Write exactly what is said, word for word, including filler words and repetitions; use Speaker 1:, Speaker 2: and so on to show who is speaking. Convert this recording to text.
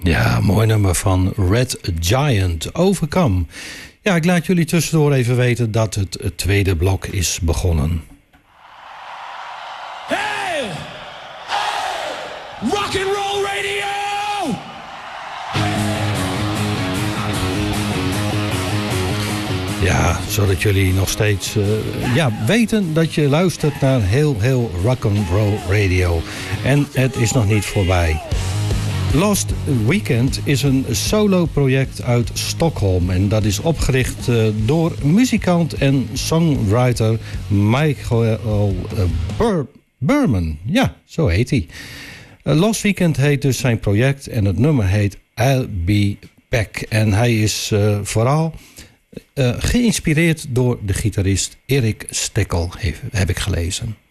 Speaker 1: Ja, mooi nummer van Red Giant, Overcome. Ja, ik laat jullie tussendoor even weten dat het, het tweede blok is begonnen.
Speaker 2: Hey! Hey! Rock and roll radio!
Speaker 1: Ja, zodat jullie nog steeds uh, ja, weten dat je luistert naar heel, heel rock and roll radio. En het is nog niet voorbij. Last Weekend is een solo-project uit Stockholm. En dat is opgericht uh, door muzikant en songwriter Michael uh, Bur- Berman. Ja, zo heet hij. Uh, Last Weekend heet dus zijn project en het nummer heet I'll Be Back. En hij is uh, vooral uh, geïnspireerd door de gitarist Erik Stekkel, heb ik gelezen.